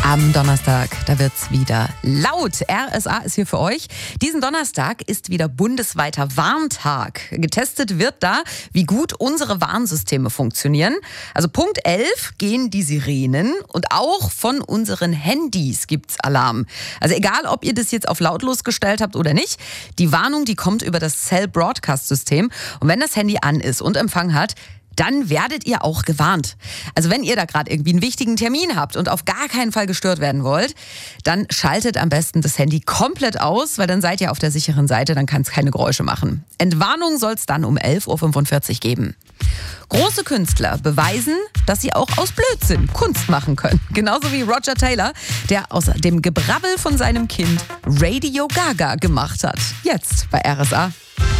Am Donnerstag, da wird's wieder laut. RSA ist hier für euch. Diesen Donnerstag ist wieder bundesweiter Warntag. Getestet wird da, wie gut unsere Warnsysteme funktionieren. Also Punkt 11 gehen die Sirenen und auch von unseren Handys gibt's Alarm. Also egal, ob ihr das jetzt auf lautlos gestellt habt oder nicht, die Warnung, die kommt über das Cell Broadcast System. Und wenn das Handy an ist und Empfang hat, dann werdet ihr auch gewarnt. Also wenn ihr da gerade irgendwie einen wichtigen Termin habt und auf gar keinen Fall gestört werden wollt, dann schaltet am besten das Handy komplett aus, weil dann seid ihr auf der sicheren Seite, dann kann es keine Geräusche machen. Entwarnung soll es dann um 11.45 Uhr geben. Große Künstler beweisen, dass sie auch aus Blödsinn Kunst machen können. Genauso wie Roger Taylor, der aus dem Gebrabbel von seinem Kind Radio Gaga gemacht hat. Jetzt bei RSA.